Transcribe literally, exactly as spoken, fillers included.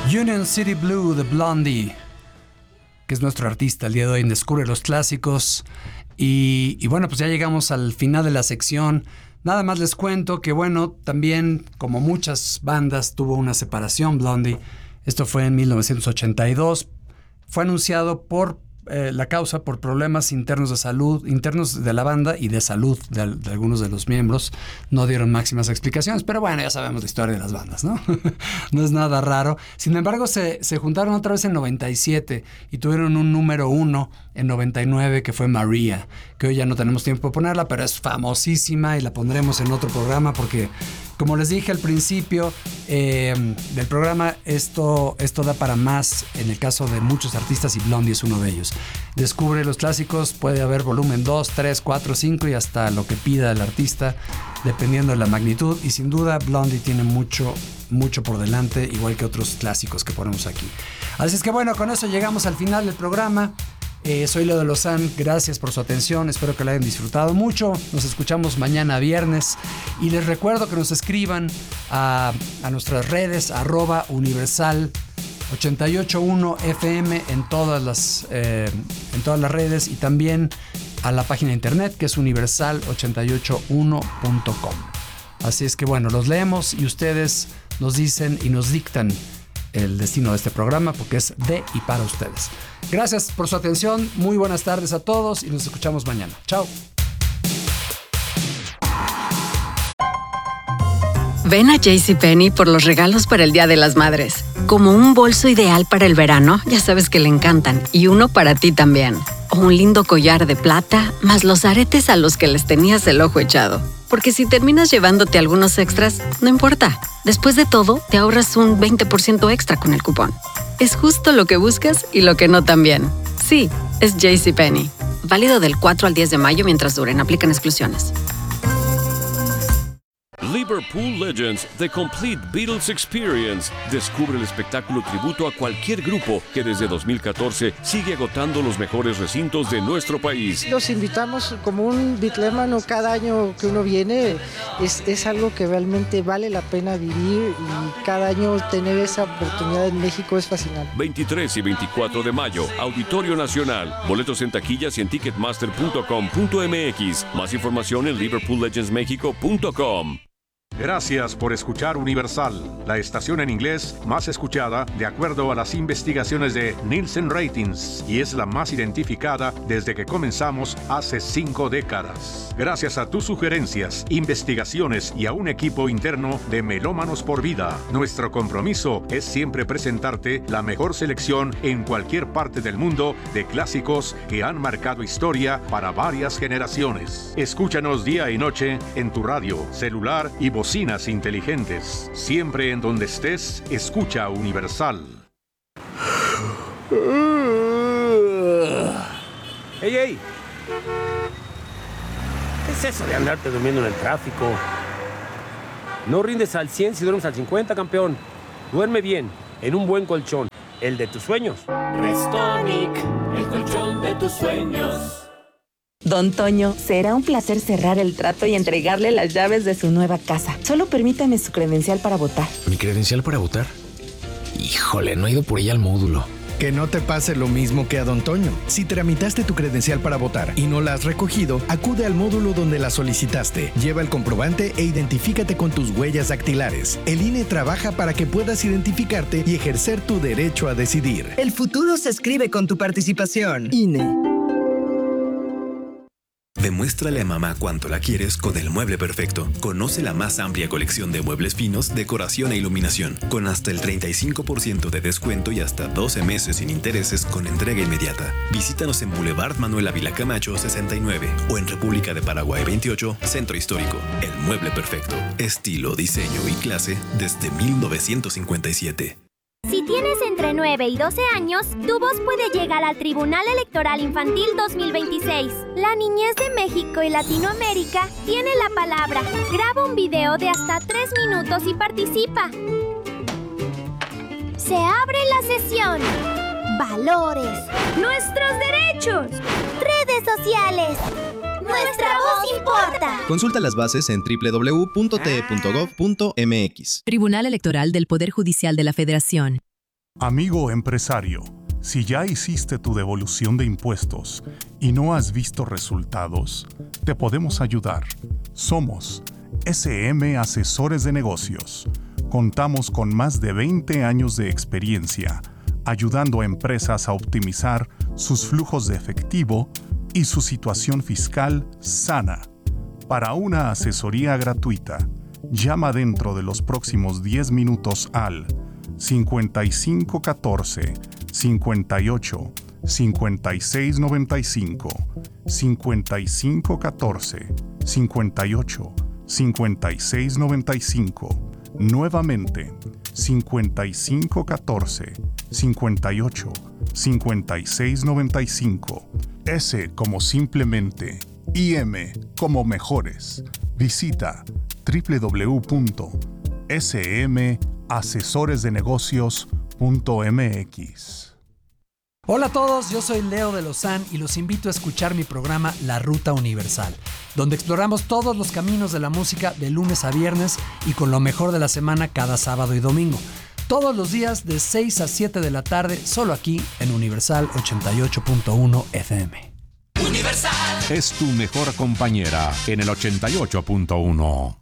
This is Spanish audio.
Union City Blue de Blondie, que es nuestro artista el día de hoy en Descubre los Clásicos. Y, y bueno, pues ya llegamos al final de la sección. Nada más les cuento que, bueno, también como muchas bandas tuvo una separación Blondie. Esto fue en mil novecientos ochenta y dos. Fue anunciado por eh, la causa por problemas internos de salud, internos de la banda y de salud de, de algunos de los miembros. No dieron máximas explicaciones, pero bueno, ya sabemos la historia de las bandas, ¿no? No es nada raro. Sin embargo, se, se juntaron otra vez en noventa y siete y tuvieron un número uno en noventa y nueve que fue María, que hoy ya no tenemos tiempo de ponerla, pero es famosísima y la pondremos en otro programa porque, como les dije al principio eh, del programa, esto, esto da para más en el caso de muchos artistas y Blondie es uno de ellos. Descubre los Clásicos, puede haber volumen dos, tres, cuatro, cinco y hasta lo que pida el artista, dependiendo de la magnitud. Y sin duda Blondie tiene mucho, mucho por delante, igual que otros clásicos que ponemos aquí. Así es que bueno, con eso llegamos al final del programa. Eh, soy Leo de Lozán, gracias por su atención, espero que lo hayan disfrutado mucho. Nos escuchamos mañana viernes y les recuerdo que nos escriban a, a nuestras redes arroba universal ochenta y ocho punto uno F M en todas las eh, en todas las redes y también a la página de internet que es universal ochenta y ocho uno punto com. Así es que bueno, los leemos y ustedes nos dicen y nos dictan el destino de este programa porque es de y para ustedes. Gracias por su atención, muy buenas tardes a todos y nos escuchamos mañana. Chao. Ven a JCPenney por los regalos para el Día de las Madres. Como un bolso ideal para el verano, ya sabes que le encantan, y uno para ti también. O un lindo collar de plata, más los aretes a los que les tenías el ojo echado. Porque si terminas llevándote algunos extras, no importa. Después de todo, te ahorras un veinte por ciento extra con el cupón. Es justo lo que buscas y lo que no también. Sí, es JCPenney. Válido del cuatro al diez de mayo mientras duren. Aplican exclusiones. Liverpool Legends, The Complete Beatles Experience. Descubre el espectáculo tributo a cualquier grupo que desde dos mil catorce sigue agotando los mejores recintos de nuestro país. Los invitamos como un bitlémano cada año que uno viene. Es, es algo que realmente vale la pena vivir y cada año tener esa oportunidad en México es fascinante. veintitrés y veinticuatro de mayo, Auditorio Nacional. Boletos en taquillas y en ticketmaster punto com punto m x. Más información en liverpool legends mexico punto com. Gracias por escuchar Universal, la estación en inglés más escuchada de acuerdo a las investigaciones de Nielsen Ratings y es la más identificada desde que comenzamos hace cinco décadas. Gracias a tus sugerencias, investigaciones y a un equipo interno de Melómanos por Vida, nuestro compromiso es siempre presentarte la mejor selección en cualquier parte del mundo de clásicos que han marcado historia para varias generaciones. Escúchanos día y noche en tu radio, celular y bocinas inteligentes. Siempre en donde estés, escucha Universal. ¡Ey, ey! ¿Qué es eso de andarte durmiendo en el tráfico? No rindes al cien si duermes al cincuenta, campeón. Duerme bien, en un buen colchón, el de tus sueños. Restonic, el colchón de tus sueños. Don Toño, será un placer cerrar el trato y entregarle las llaves de su nueva casa. Solo permítame su credencial para votar. ¿Mi credencial para votar? Híjole, no he ido por ella al módulo. Que no te pase lo mismo que a Don Toño. Si tramitaste tu credencial para votar y no la has recogido, acude al módulo donde la solicitaste. Lleva el comprobante e identifícate con tus huellas dactilares. El I N E trabaja para que puedas identificarte y ejercer tu derecho a decidir. El futuro se escribe con tu participación. I N E. Demuéstrale a mamá cuánto la quieres con el mueble perfecto. Conoce la más amplia colección de muebles finos, decoración e iluminación, con hasta el treinta y cinco por ciento de descuento y hasta doce meses sin intereses con entrega inmediata. Visítanos en Boulevard Manuel Ávila Camacho sesenta y nueve o en República de Paraguay veintiocho, Centro Histórico. El mueble perfecto. Estilo, diseño y clase desde mil novecientos cincuenta y siete. Si tienes entre nueve y doce años, tu voz puede llegar al Tribunal Electoral Infantil dos mil veintiséis. La niñez de México y Latinoamérica tiene la palabra. Graba un video de hasta tres minutos y participa. Se abre la sesión. Valores. Nuestros derechos. Redes sociales. Nuestra voz importa. Consulta las bases en doble u doble u doble u punto t e punto gov punto m x. Tribunal Electoral del Poder Judicial de la Federación. Amigo empresario, si ya hiciste tu devolución de impuestos y no has visto resultados, te podemos ayudar. Somos S M Asesores de Negocios. Contamos con más de veinte años de experiencia, ayudando a empresas a optimizar sus flujos de efectivo y su situación fiscal sana. Para una asesoría gratuita, llama dentro de los próximos diez minutos al cincuenta y cinco catorce, cincuenta y ocho, cincuenta y seis noventa y cinco, cincuenta y cinco catorce, cincuenta y ocho, cincuenta y seis noventa y cinco. Nuevamente, cincuenta y cinco catorce, cincuenta y ocho, cincuenta y seis noventa y cinco. S como simplemente, I M como mejores. Visita doble u doble u doble u punto s m asesores de negocios punto m x. Hola a todos, yo soy Leo de Lozán y los invito a escuchar mi programa La Ruta Universal, donde exploramos todos los caminos de la música de lunes a viernes y con lo mejor de la semana cada sábado y domingo. Todos los días de seis a siete de la tarde, solo aquí en Universal ochenta y ocho punto uno F M. Universal es tu mejor compañera en el ochenta y ocho punto uno.